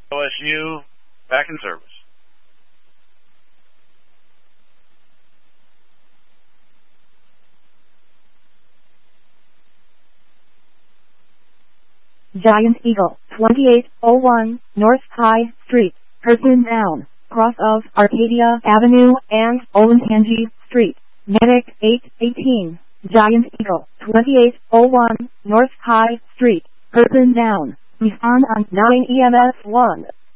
OSU, back in service. Giant Eagle, 2801 North High Street, person down, cross of Arcadia Avenue and Olentangy Street, medic 818. Giant Eagle, 2801 North High Street, person down, respond on 9 EMS 1.